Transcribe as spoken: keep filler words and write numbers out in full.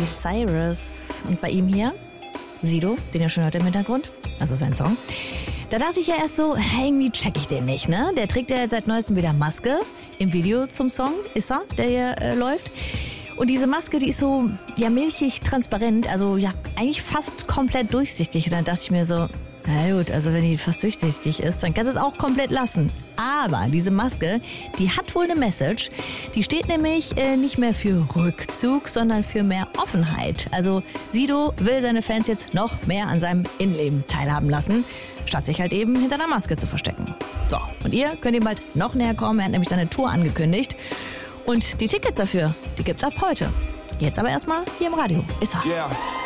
Miley Cyrus. Und bei ihm hier Sido, den ihr schon hört im Hintergrund, also sein Song. Da dachte ich ja erst so, hey, irgendwie check ich den nicht, ne? Der trägt ja seit neuestem wieder Maske. Im Video zum Song ist er, der hier äh, läuft. Und diese Maske, die ist so, ja, milchig transparent, also ja, eigentlich fast komplett durchsichtig. Und dann dachte ich mir so, na gut, also wenn die fast durchsichtig ist, dann kannst du es auch komplett lassen. Aber diese Maske, die hat wohl eine Message. Die steht nämlich äh, nicht mehr für Rückzug, sondern für mehr Offenheit. Also Sido will seine Fans jetzt noch mehr an seinem Innenleben teilhaben lassen, statt sich halt eben hinter einer Maske zu verstecken. So, und ihr könnt ihm bald noch näher kommen. Er hat nämlich seine Tour angekündigt. Und die Tickets dafür, die gibt's ab heute. Jetzt aber erstmal hier im Radio. Ist er. Yeah.